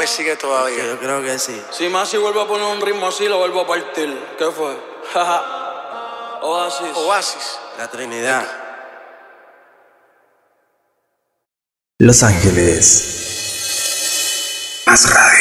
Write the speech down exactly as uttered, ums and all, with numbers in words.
que sigue todavía. Yo creo que sí. Si más si vuelvo a poner un ritmo así, lo vuelvo a partir. ¿Qué fue? Oasis. Oasis. La Trinidad. Los Ángeles. Más radio.